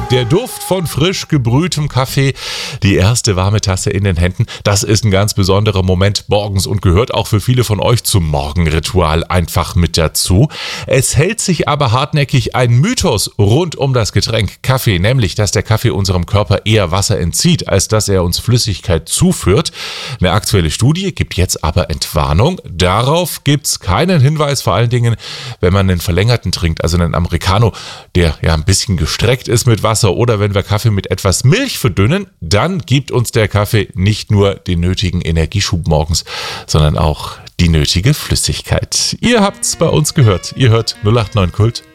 Der Duft von frisch gebrühtem Kaffee, die erste warme Tasse in den Händen, das ist ein ganz besonderer Moment morgens und gehört auch für viele von euch zum Morgenritual einfach mit dazu. Es hält sich aber hartnäckig ein Mythos rund um das Getränk Kaffee, nämlich, dass der Kaffee unserem Körper eher Wasser entzieht, als dass er uns Flüssigkeit zuführt. Eine aktuelle Studie gibt jetzt aber Entwarnung. Darauf gibt's keinen Hinweis, vor allen Dingen, wenn man einen verlängerten trinkt, also einen Americano, der ja ein bisschen gestreckt ist mit Wasser, oder wenn wir Kaffee mit etwas Milch verdünnen, dann gibt uns der Kaffee nicht nur den nötigen Energieschub morgens, sondern auch die nötige Flüssigkeit. Ihr habt's bei uns gehört. Ihr hört 089 Kult.